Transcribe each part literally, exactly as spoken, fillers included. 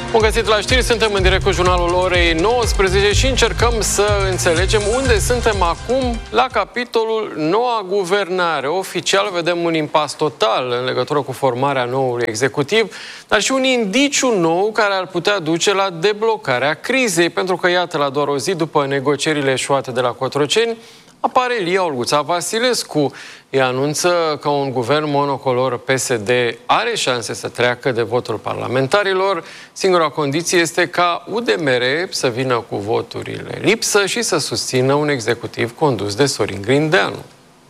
Bun găsit la știri, suntem în direct cu jurnalul orei nouăsprezece și încercăm să înțelegem unde suntem acum la capitolul noua guvernare. Oficial vedem un impas total în legătură cu formarea noului executiv, dar și un indiciu nou care ar putea duce la deblocarea crizei, pentru că iată, la doar o zi după negocierile eșuate de la Cotroceni, apare Lia Olguța Vasilescu. Ea anunță că un guvern monocolor P S D are șanse să treacă de votul parlamentarilor. Singura condiție este ca U D M R să vină cu voturile lipsă și să susțină un executiv condus de Sorin Grindeanu.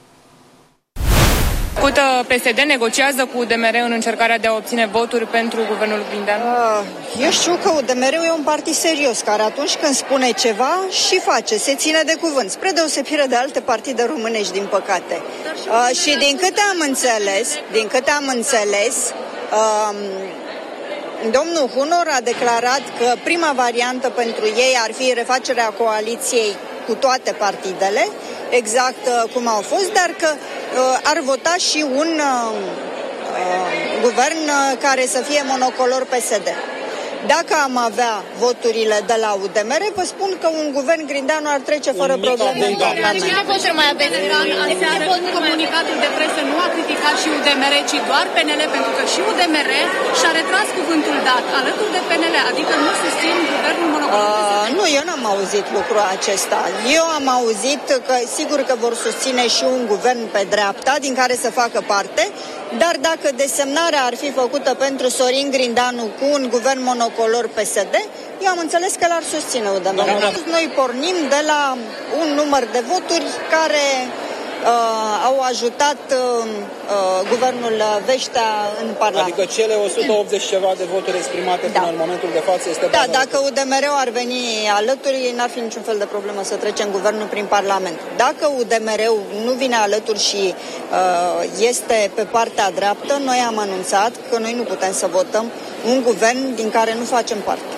P S D negociază cu U D M R în încercarea de a obține voturi pentru guvernul Grindeanu? Eu știu că U D M R-ul e un partid serios, care atunci când spune ceva și face, se ține de cuvânt, spre deosebire de alte partide românești, din păcate. Uh, și din câte am înțeles, din câte am înțeles, uh, domnul Hunor a declarat că prima variantă pentru ei ar fi refacerea coaliției cu toate partidele, exact uh, cum au fost, dar că uh, ar vota și un uh, uh, guvern uh, care să fie monocolor P S D. Dacă am avea voturile de la U D M R, vă spun că un guvern Grindeanu ar trece fără probleme în Parlament. Cine voturi mai aveți? Aseară, comunicatul de presă nu a criticat și U D M R, ci doar P N L, pentru că și U D M R și-a retras cuvântul dat alături de P N L, adică nu susțin guvernul monocolor. Uh, nu, eu n-am auzit lucrul acesta. Eu am auzit că sigur că vor susține și un guvern pe dreapta, din care să facă parte, dar dacă desemnarea ar fi făcută pentru Sorin Grindeanu cu un guvern monocolor P S D, eu am înțeles că l-ar susține U D M R. Noi pornim de la un număr de voturi care uh, au ajutat uh, uh, guvernul Veștea în Parlament. Adică cele o sută optzeci ceva de voturi exprimate da. Până în momentul de față este... Da, dacă U D M R-ul ar veni alături, n-ar fi niciun fel de problemă să trecem guvernul prin Parlament. Dacă U D M R-ul nu vine alături și uh, este pe partea dreaptă, noi am anunțat că noi nu putem să votăm un guvern din care nu facem parte.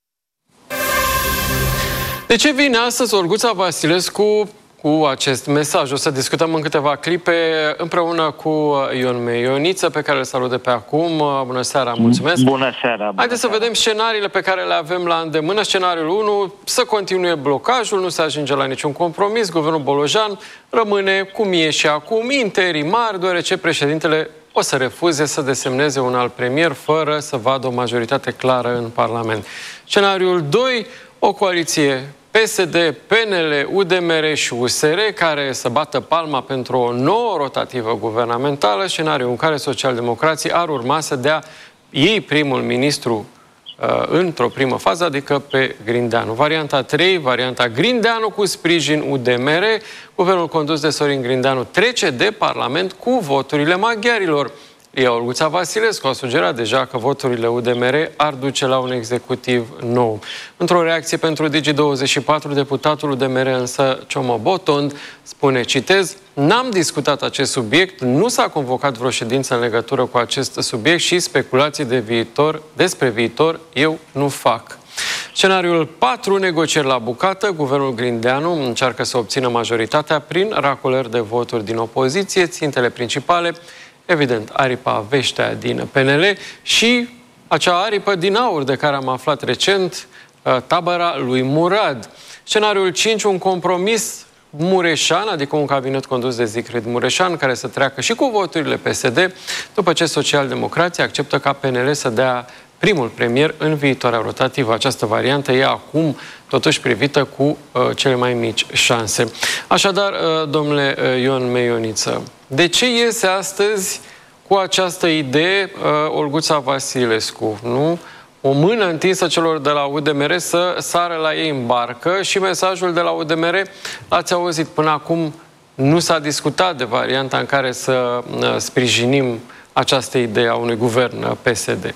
De ce vine astăzi Olguța Vasilescu cu acest mesaj? O să discutăm în câteva clipe împreună cu Ion Meioniță, pe care îl salut de pe acum. Bună seara, mulțumesc! Bună seara! Bună Haideți seara. să vedem scenariile pe care le avem la îndemână. Scenariul unu, să continue blocajul, nu se ajunge la niciun compromis. Guvernul Bolojan rămâne cum e și acum, interimar, deoarece președintele o să refuze să desemneze un alt premier fără să vadă o majoritate clară în Parlament. Scenariul doi, o coaliție P S D, P N L, U D M R și U S R care să bată palma pentru o nouă rotativă guvernamentală, scenariul în care socialdemocrații ar urma să dea ei primul ministru uh, într-o primă fază, adică pe Grindeanu. Varianta trei, varianta Grindeanu cu sprijin U D M R, guvernul condus de Sorin Grindeanu trece de Parlament cu voturile maghiarilor. Lia Olguța Vasilescu a sugerat deja că voturile U D M R ar duce la un executiv nou. Într-o reacție pentru Digi douăzeci și patru, deputatul U D M R însă Ciomo Botond spune, citez, n-am discutat acest subiect, nu s-a convocat vreo ședință în legătură cu acest subiect și speculații de viitor, despre viitor eu nu fac. Scenariul patru, negocieri la bucată. Guvernul Grindeanu încearcă să obțină majoritatea prin racolări de voturi din opoziție, țintele principale, evident, aripa Veștea din P N L și acea aripă din aur de care am aflat recent, tabăra lui Murad. Scenariul cinci, un compromis mureșan, adică un cabinet condus de Zicrid Mureșan, care să treacă și cu voturile P S D, după ce socialdemocrații acceptă ca P N L să dea primul premier în viitoarea rotativă. Această variantă e acum totuși privită cu uh, cele mai mici șanse. Așadar, uh, domnule uh, Ion Meioniță, de ce iese astăzi cu această idee uh, Olguța Vasilescu, nu? O mână întinsă celor de la U D M R să sară la ei în barcă și mesajul de la U D M R, l-ați auzit până acum, nu s-a discutat de varianta în care să uh, sprijinim această idee a unui guvern uh, P S D.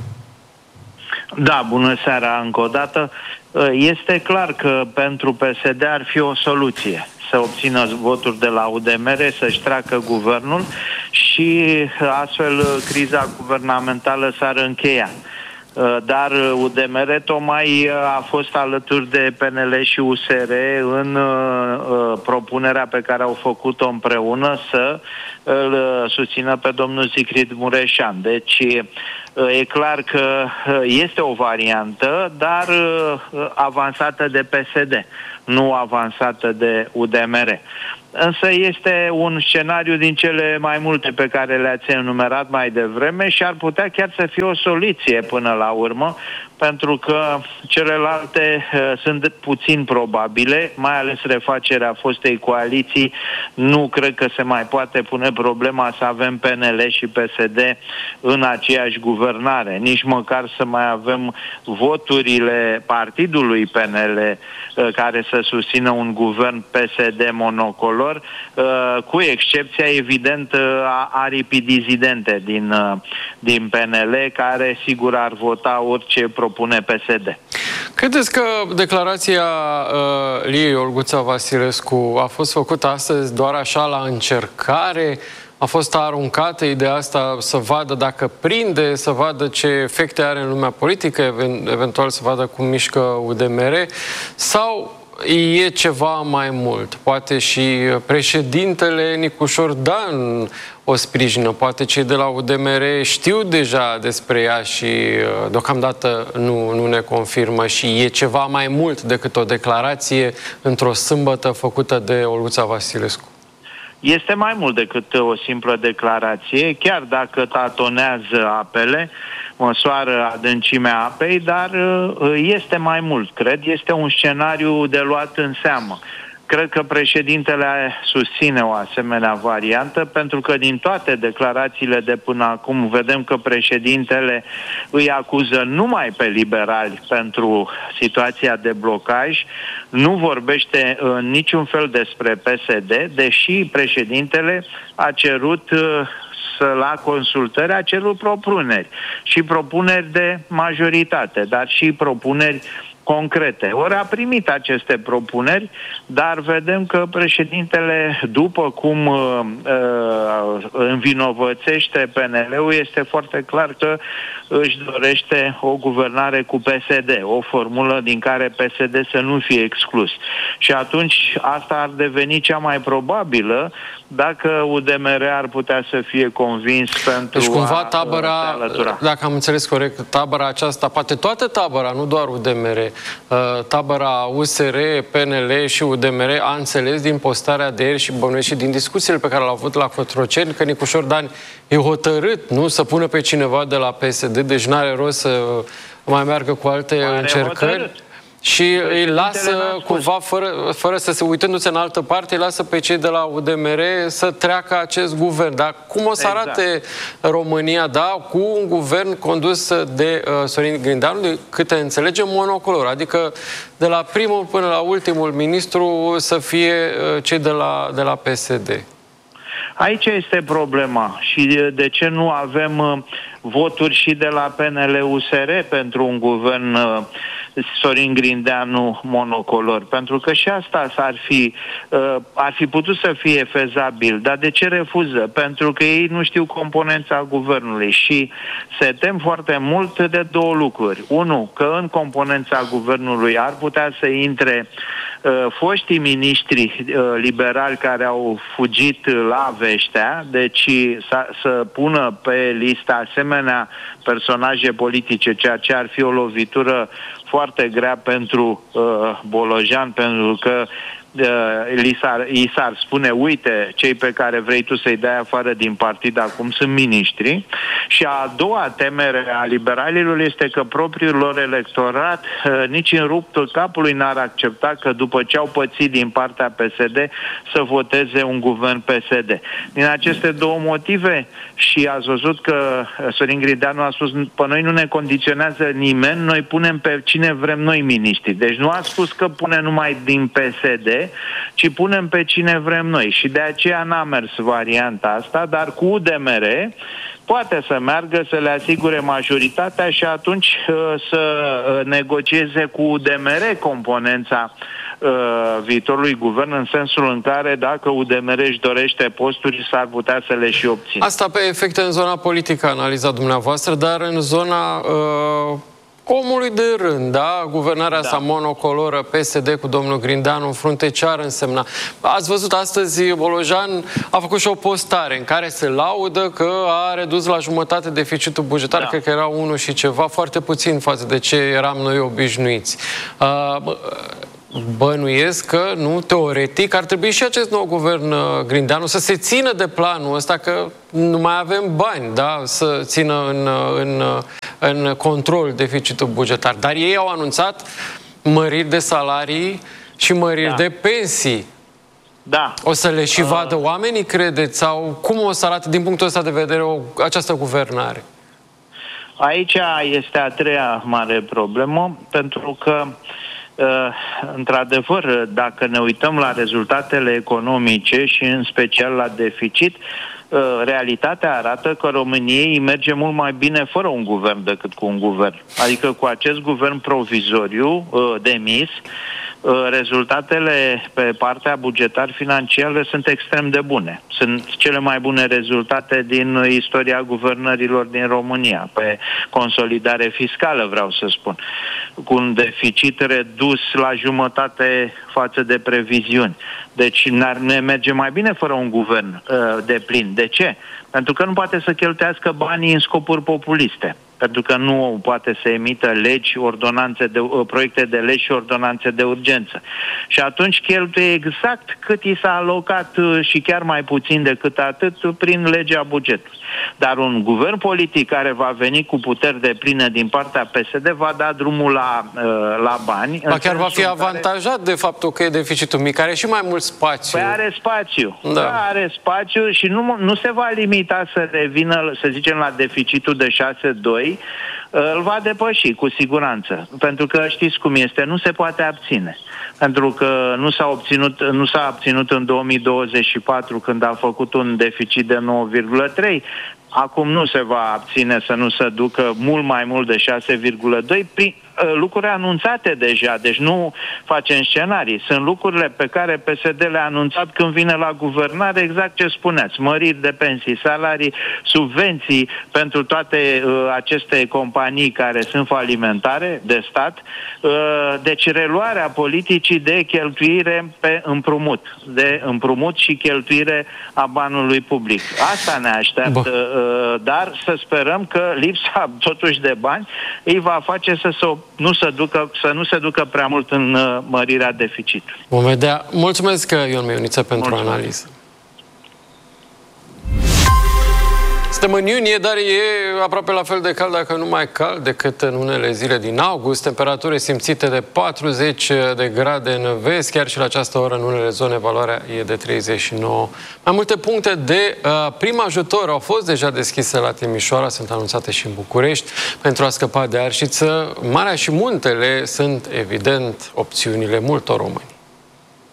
Da, bună seara încă o dată. Este clar că pentru P S D ar fi o soluție să obțină voturi de la U D M R, să-și treacă guvernul și astfel criza guvernamentală s-ar încheia. Dar U D M R tocmai a fost alături de P N L și U S R în uh, propunerea pe care au făcut-o împreună să îl susțină pe domnul Zicrid Mureșan. Deci E clar că este o variantă, dar avansată de P S D, nu avansată de U D M R. Însă este un scenariu din cele mai multe pe care le-ați enumerat mai devreme și ar putea chiar să fie o soluție până la urmă, pentru că celelalte uh, sunt puțin probabile, mai ales refacerea fostei coaliții. Nu cred că se mai poate pune problema să avem P N L și P S D în aceeași guvernare, nici măcar să mai avem voturile partidului P N L uh, care să susțină un guvern P S D monocolor, Uh, cu excepția, evident, uh, a aripii dizidente din, uh, din P N L, care sigur ar vota orice propune P S D. Credeți că declarația uh, Liei Olguța Vasilescu a fost făcută astăzi doar așa la încercare? A fost aruncată ideea asta să vadă dacă prinde, să vadă ce efecte are în lumea politică, eventual să vadă cum mișcă U D M R, sau e ceva mai mult? Poate și președintele Nicușor Dan o sprijină, poate cei de la U D M R știu deja despre ea și deocamdată nu, nu ne confirmă și e ceva mai mult decât o declarație într-o sâmbătă făcută de Olguța Vasilescu. Este mai mult decât o simplă declarație, chiar dacă tatonează apele, măsoară adâncimea apei, dar este mai mult, cred. Este un scenariu de luat în seamă. Cred că președintele susține o asemenea variantă, pentru că din toate declarațiile de până acum vedem că președintele îi acuză numai pe liberali pentru situația de blocaj, nu vorbește în niciun fel despre P S D, deși președintele a cerut să la consultări, a cerut propuneri și propuneri de majoritate, dar și propuneri concrete. Ori a primit aceste propuneri, dar vedem că președintele, după cum uh, învinovățește P N L-ul, este foarte clar că își dorește o guvernare cu P S D, o formulă din care P S D să nu fie exclus. Și atunci asta ar deveni cea mai probabilă dacă U D M R ar putea să fie convins pentru deci, cumva, a tabăra, dacă am înțeles corect, tabăra aceasta, poate toată tabăra, nu doar U D M R, tabăra U S R, P N L și U D M R a înțeles din postarea de ieri și bănuiesc și din discuțiile pe care le-au avut la Cotroceni că Nicușor Dan e hotărât, nu, să pună pe cineva de la P S D, deci n-are rost să mai meargă cu alte Pare încercări. Hotărât. Și îi lasă cumva, fără, fără să se uitându-se în altă parte, îi lasă pe cei de la U D M R să treacă acest guvern. Dar cum o să arate exact. România, da, cu un guvern condus de uh, Sorin Grindeanu, de câte înțelegem, monocolor, adică de la primul până la ultimul ministru să fie uh, cei de la, de la P S D. Aici este problema și de ce nu avem uh, voturi și de la P N L U S R pentru un guvern uh, Sorin Grindeanu monocolor, pentru că și asta s-ar fi, uh, ar fi putut să fie fezabil, dar de ce refuză? Pentru că ei nu știu componența guvernului și se tem foarte mult de două lucruri. Unu, că în componența guvernului ar putea să intre uh, foștii miniștri uh, liberali care au fugit la Veștea, deci să, să pună pe lista asemenea personaje politice, ceea ce ar fi o lovitură foarte grea pentru uh, Bolojan, pentru că uh, i s-ar spune, uite, cei pe care vrei tu să-i dai afară din partid acum sunt miniștri. Și a doua temere a liberalilor este că propriul lor electorat uh, nici în ruptul capului n-ar accepta că după ce au pățit din partea P S D să voteze un guvern P S D. Din aceste două motive, și ați văzut că Sorin Grindeanu a spus, pe noi nu ne condiționează nimeni, noi punem pe cine vrem noi miniștri. Deci nu a spus că pune numai din P S D, ci punem pe cine vrem noi. Și de aceea n-a mers varianta asta, dar cu U D M R poate să meargă, să le asigure majoritatea și atunci uh, să negocieze cu U D M R componența uh, viitorului guvern, în sensul în care dacă U D M R își dorește posturi, s-ar putea să le și obțină. Asta pe efecte în zona politică, analiza dumneavoastră, dar în zona uh, omului de rând, da? Guvernarea Da. sa monocoloră, P S D cu domnul Grindeanu în frunte, ce ar însemna? Ați văzut astăzi, Bolojan a făcut și o postare în care se laudă că a redus la jumătate deficitul bugetar, Da. cred că era unul și ceva, foarte puțin față de ce eram noi obișnuiți. Uh, Bănuiesc că, nu, teoretic, ar trebui și acest nou guvern uh, Grindeanu să se țină de planul ăsta, că nu mai avem bani, da, să țină în, în, în control deficitul bugetar. Dar ei au anunțat măriri de salarii și măriri Da. de pensii. Da. O să le și vadă oamenii, credeți? Sau cum o să arate din punctul ăsta de vedere o, această guvernare? Aici este a treia mare problemă, pentru că într-adevăr, dacă ne uităm la rezultatele economice și în special la deficit, realitatea arată că României merge mult mai bine fără un guvern decât cu un guvern. Adică cu acest guvern provizoriu demis, rezultatele pe partea bugetar-financiară sunt extrem de bune. Sunt cele mai bune rezultate din istoria guvernărilor din România, pe consolidare fiscală, vreau să spun, cu un deficit redus la jumătate față de previziuni. Deci ne merge mai bine fără un guvern uh, de plin. De ce? Pentru că nu poate să cheltuiască banii în scopuri populiste. Pentru că nu poate să emită legi, ordonanțe de, uh, proiecte de legi și ordonanțe de urgență. Și atunci cheltuie exact cât i s-a alocat uh, și chiar mai puțin decât atât uh, prin legea bugetului. Dar un guvern politic care va veni cu puteri de pline din partea P S D va da drumul la, uh, la bani. Ba chiar va fi avantajat de faptul că e deficitul mic, are și mai mult spațiu. Păi are spațiu. Da. Da, are spațiu și nu, nu se va limita să revină, să zicem, la deficitul de șase doi, îl va depăși cu siguranță. Pentru că știți cum este, nu se poate abține. Pentru că nu s-a obținut, nu s-a obținut în două mii douăzeci și patru când a făcut un deficit de nouă virgulă trei. Acum nu se va abține să nu se ducă mult mai mult de șase virgulă doi prin lucruri anunțate deja, deci nu facem scenarii. Sunt lucrurile pe care P S D le-a anunțat când vine la guvernare, exact ce spuneați, măriri de pensii, salarii, subvenții pentru toate uh, aceste companii care sunt falimentare de stat, uh, deci reluarea politicii de cheltuire pe împrumut, de împrumut și cheltuire a banului public. Asta ne așteaptă, uh, dar să sperăm că lipsa totuși de bani îi va face să se Nu se ducă, să nu se ducă prea mult în uh, mărirea deficitului. Vom vedea. Mulțumesc, Ion Mioniță, pentru Mulțumesc. analiză. Suntem în iunie, dar e aproape la fel de cald, dacă nu mai cald, decât în unele zile din august. Temperaturi simțite de patruzeci de grade în vest, chiar și la această oră în unele zone valoarea e de treizeci și nouă. Mai multe puncte de uh, prim ajutor au fost deja deschise la Timișoara, sunt anunțate și în București. Pentru a scăpa de arșiță, Marea și Muntele sunt, evident, opțiunile multor români.